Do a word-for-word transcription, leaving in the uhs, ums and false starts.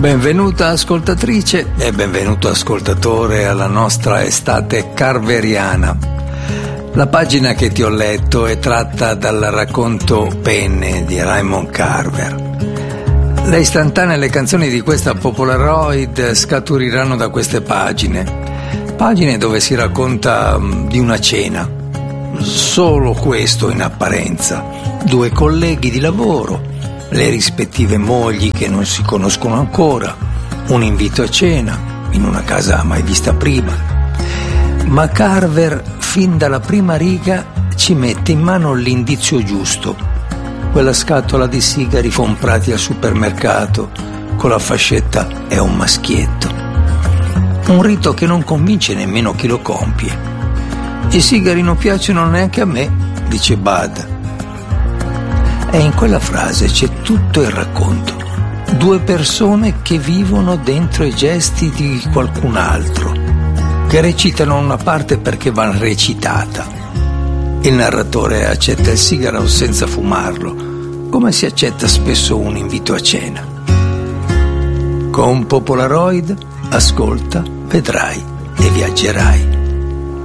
Benvenuta ascoltatrice e benvenuto ascoltatore alla nostra estate carveriana. La pagina che ti ho letto è tratta dal racconto Penne di Raymond Carver. Le istantanee e le canzoni di questa Polaroid scaturiranno da queste pagine, pagine dove si racconta di una cena, solo questo in apparenza, due colleghi di lavoro, le rispettive mogli che non si conoscono ancora, un invito a cena in una casa mai vista prima. Ma Carver, fin dalla prima riga, ci mette in mano l'indizio giusto, quella scatola di sigari comprati al supermercato con la fascetta "è un maschietto". Un rito che non convince nemmeno chi lo compie. "I sigari non piacciono neanche a me", dice Bud. E in quella frase c'è tutto il racconto. Due persone che vivono dentro i gesti di qualcun altro, che recitano una parte perché va recitata. Il narratore accetta il sigaro senza fumarlo, come si accetta spesso un invito a cena. Con Polaroid ascolta, vedrai e viaggerai.